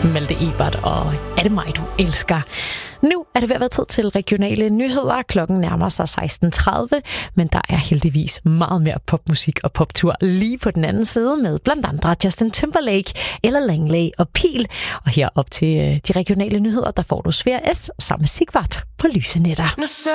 Malte Ebert og Er det mig, du elsker? Nu er det ved at være tid til regionale nyheder. Klokken nærmer sig 16.30, men der er heldigvis meget mere popmusik og poptur lige på den anden side med blandt andre Justin Timberlake eller Langley og Pil. Og her op til de regionale nyheder, der får du Sfære S sammen med Sigvart på Lyse Netter.